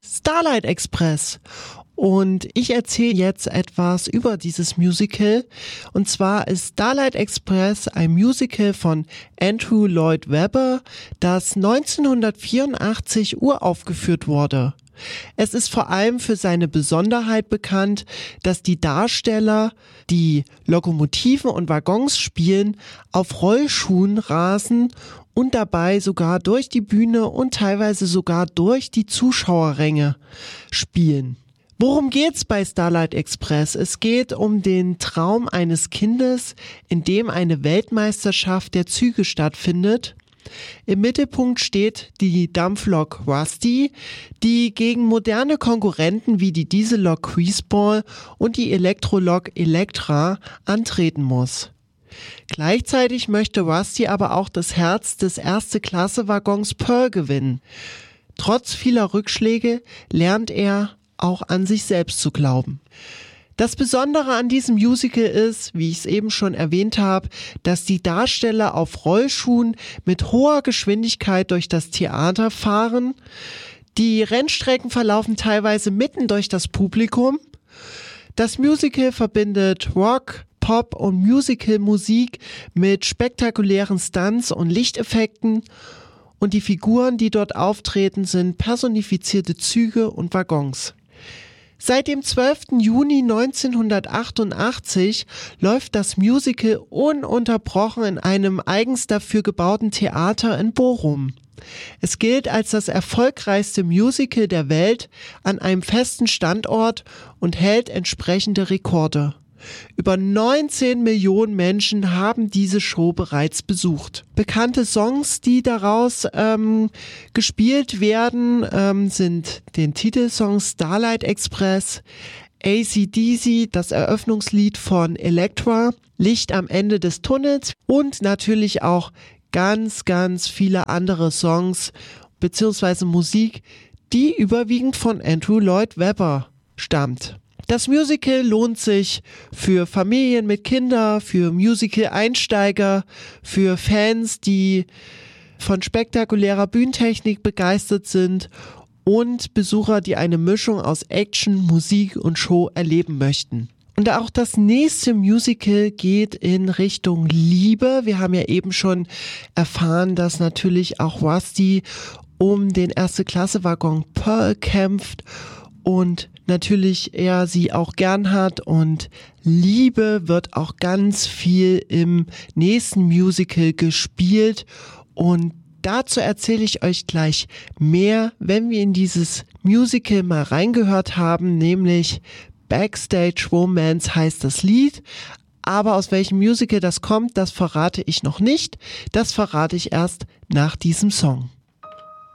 Starlight Express. Und ich erzähle jetzt etwas über dieses Musical. Und zwar ist Starlight Express ein Musical von Andrew Lloyd Webber, das 1984 uraufgeführt wurde. Es ist vor allem für seine Besonderheit bekannt, dass die Darsteller, die Lokomotiven und Waggons spielen, auf Rollschuhen rasen und dabei sogar durch die Bühne und teilweise sogar durch die Zuschauerränge spielen. Worum geht's bei Starlight Express? Es geht um den Traum eines Kindes, in dem eine Weltmeisterschaft der Züge stattfindet. Im Mittelpunkt steht die Dampflok Rusty, die gegen moderne Konkurrenten wie die Diesellok Greaseball und die Elektrolok Elektra antreten muss. Gleichzeitig möchte Rusty aber auch das Herz des Erste-Klasse-Waggons Pearl gewinnen. Trotz vieler Rückschläge lernt er auch an sich selbst zu glauben. Das Besondere an diesem Musical ist, wie ich es eben schon erwähnt habe, dass die Darsteller auf Rollschuhen mit hoher Geschwindigkeit durch das Theater fahren. Die Rennstrecken verlaufen teilweise mitten durch das Publikum. Das Musical verbindet Rock, Pop und Musical-Musik mit spektakulären Stunts und Lichteffekten. Und die Figuren, die dort auftreten, sind personifizierte Züge und Waggons. Seit dem 12. Juni 1988 läuft das Musical ununterbrochen in einem eigens dafür gebauten Theater in Bochum. Es gilt als das erfolgreichste Musical der Welt an einem festen Standort und hält entsprechende Rekorde. Über 19 Millionen Menschen haben diese Show bereits besucht. Bekannte Songs, die daraus gespielt werden, sind den Titelsong Starlight Express, AC/DC, das Eröffnungslied von Elektra, Licht am Ende des Tunnels und natürlich auch ganz, ganz viele andere Songs bzw. Musik, die überwiegend von Andrew Lloyd Webber stammt. Das Musical lohnt sich für Familien mit Kindern, für Musical-Einsteiger, für Fans, die von spektakulärer Bühnentechnik begeistert sind und Besucher, die eine Mischung aus Action, Musik und Show erleben möchten. Und auch das nächste Musical geht in Richtung Liebe. Wir haben ja eben schon erfahren, dass natürlich auch Rusty um den Erste-Klasse-Waggon Pearl kämpft und natürlich er sie auch gern hat, und Liebe wird auch ganz viel im nächsten Musical gespielt, und dazu erzähle ich euch gleich mehr, wenn wir in dieses Musical mal reingehört haben, nämlich Backstage Romance heißt das Lied. Aber aus welchem Musical das kommt, das verrate ich noch nicht. Das verrate ich erst nach diesem Song.